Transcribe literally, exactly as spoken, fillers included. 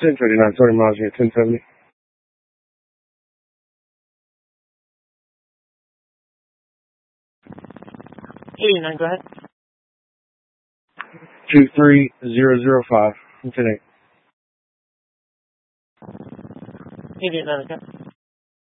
Central eighty-nine, twenty miles here, ten seventy. eighty-nine, go ahead. two three zero zero five. ten eight. eighty-nine, okay.